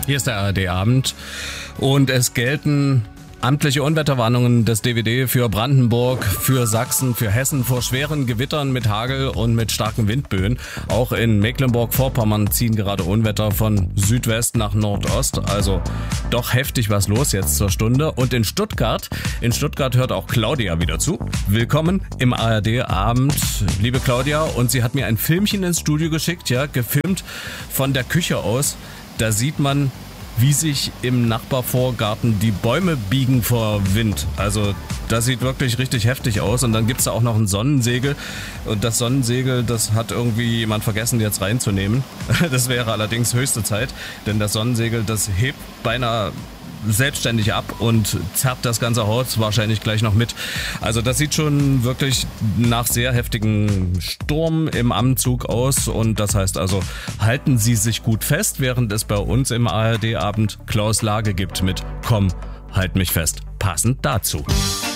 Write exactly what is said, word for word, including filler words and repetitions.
Hier ist der A R D-Abend und es gelten amtliche Unwetterwarnungen des D W D für Brandenburg, für Sachsen, für Hessen vor schweren Gewittern mit Hagel und mit starken Windböen. Auch in Mecklenburg-Vorpommern ziehen gerade Unwetter von Südwest nach Nordost. Also doch heftig was los jetzt zur Stunde. Und in Stuttgart, in Stuttgart hört auch Claudia wieder zu. Willkommen im A R D-Abend, liebe Claudia. Und sie hat mir ein Filmchen ins Studio geschickt, ja, gefilmt von der Küche aus. Da sieht man, wie sich im Nachbarvorgarten die Bäume biegen vor Wind. Also das sieht wirklich richtig heftig aus. Und dann gibt's da auch noch ein Sonnensegel. Und das Sonnensegel, das hat irgendwie jemand vergessen jetzt reinzunehmen. Das wäre allerdings höchste Zeit, denn das Sonnensegel, das hebt beinahe selbstständig ab und zerrt das ganze Haus wahrscheinlich gleich noch mit. Also das sieht schon wirklich nach sehr heftigen Sturm im Ammenzug aus und das heißt also, halten Sie sich gut fest, während es bei uns im A R D-Abend Klaus Lage gibt mit Komm, halt mich fest. Passend dazu.